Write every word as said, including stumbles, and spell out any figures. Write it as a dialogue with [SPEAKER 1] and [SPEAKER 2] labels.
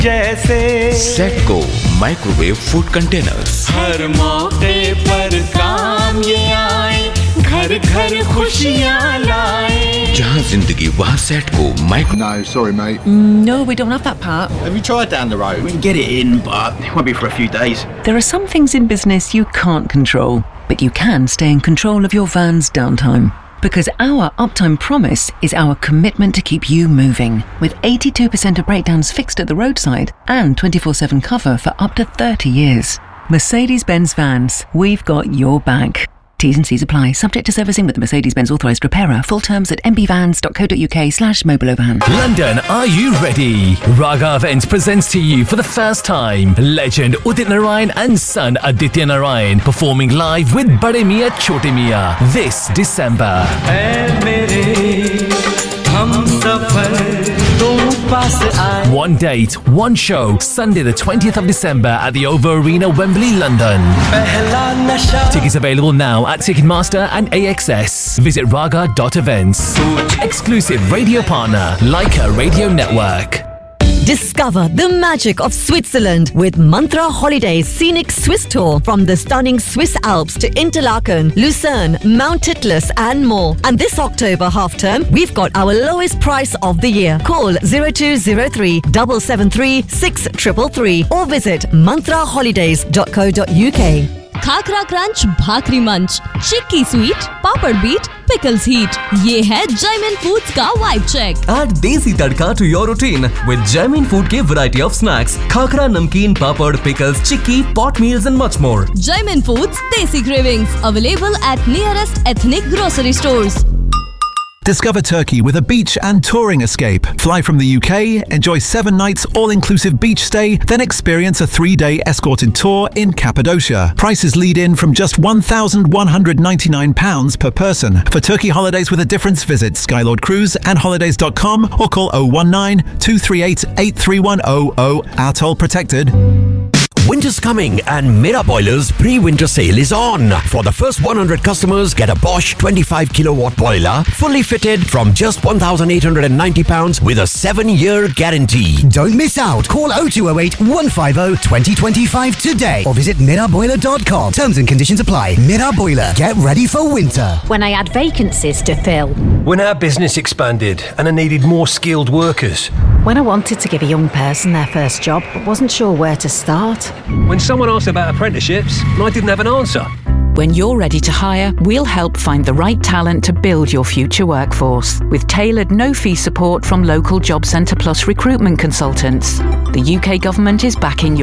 [SPEAKER 1] जैसे
[SPEAKER 2] सेटको microwave food containers,
[SPEAKER 1] हर मौके पर काम ये आए, घर घर खुशियाँ लाए।
[SPEAKER 2] जहाँ जिंदगी वहाँ सेटको micro.
[SPEAKER 3] No, sorry mate.
[SPEAKER 4] Mm, no, we don't have that part.
[SPEAKER 5] Have you tried down the road? We can get it in, but it won't be for a few days.
[SPEAKER 4] There are some things in business you can't control, but you can stay in control of your van's downtime. Because our uptime promise is our commitment to keep you moving, with eighty-two percent of breakdowns fixed at the roadside and twenty-four seven cover for up to thirty years. Mercedes-Benz Vans, we've got your back. T's and C's apply, subject to servicing with the Mercedes-Benz authorised repairer. Full terms at m b vans dot co dot u k slash mobilovan.
[SPEAKER 6] London, are you ready? Raga Events presents to you for the first time legend Udit Narayan and son Aditya Narayan performing live with Bade Miyan Chote Miyan this December. One date, one show, Sunday the twentieth of December at the Over Arena, Wembley, London. Tickets available now at Ticketmaster and A X S. Visit raga dot events. Exclusive radio partner, Leica Radio Network.
[SPEAKER 7] Discover the magic of Switzerland with Mantra Holidays Scenic Swiss Tour from the stunning Swiss Alps to Interlaken, Lucerne, Mount Titlis and more. And this October half term, we've got our lowest price of the year. Call zero two zero three, seven seven three, six three three three or visit mantra holidays dot co dot u k.
[SPEAKER 8] Khakhra crunch, भाकरी मंच, चिक्की sweet, पापड़ beat, pickles heat. ये है Jaymin foods का vibe check.
[SPEAKER 9] Add desi tadka to your routine with Jaimin Food के variety of snacks, khakra, namkeen, papad, pickles, chikki, pot meals and much more.
[SPEAKER 8] Jaimin Foods Desi Cravings, available at nearest ethnic grocery stores.
[SPEAKER 10] Discover Turkey with a beach and touring escape. Fly from the U K, enjoy seven nights all-inclusive beach stay, then experience a three-day escorted tour in Cappadocia. Prices lead in from just one thousand one hundred ninety-nine pounds per person. For Turkey holidays with a difference, visit Skylord Cruise and holidays dot com or call oh one nine, two three eight, eight three one oh oh. Our toll protected.
[SPEAKER 11] Winter's coming and Mera Boilers pre-winter sale is on. For the first one hundred customers, get a Bosch twenty-five kilowatt boiler, fully fitted from just one thousand eight hundred ninety pounds with a seven year guarantee.
[SPEAKER 12] Don't miss out. Call oh two oh eight, one five oh, two oh two five today or visit mira boiler dot com. Terms and conditions apply. Mira Boiler. Get ready for winter.
[SPEAKER 13] When I had vacancies to fill.
[SPEAKER 14] When our business expanded and I needed more skilled workers.
[SPEAKER 13] When I wanted to give a young person their first job but wasn't sure where to start.
[SPEAKER 14] When someone asked about apprenticeships and I didn't have an answer.
[SPEAKER 15] When you're ready to hire, we'll help find the right talent to build your future workforce with tailored no-fee support from local Job Centre Plus recruitment consultants. The U K government is backing your